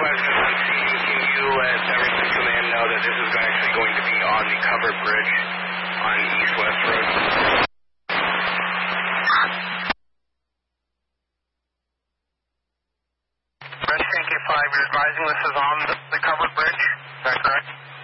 Pleasant MC, can you let Everton Command know that this is actually going to be on the covered bridge on East-West Road? Rescue 5, you're advising this is on the covered bridge, is that correct?